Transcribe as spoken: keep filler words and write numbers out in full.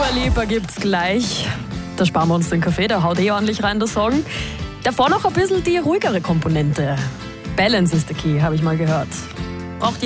Dua Lipa gibt's gleich. Da sparen wir uns den Kaffee, der haut eh ordentlich rein, der Song. Davor noch ein bisschen die ruhigere Komponente. Balance ist the key, habe ich mal gehört. Auch die